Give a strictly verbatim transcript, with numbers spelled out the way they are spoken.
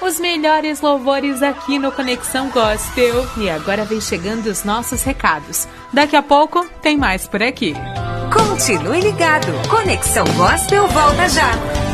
os melhores louvores aqui no Conexão Gospel. E agora vem chegando os nossos recados. Daqui a pouco tem mais por aqui. Continue ligado. Conexão Gospel volta já.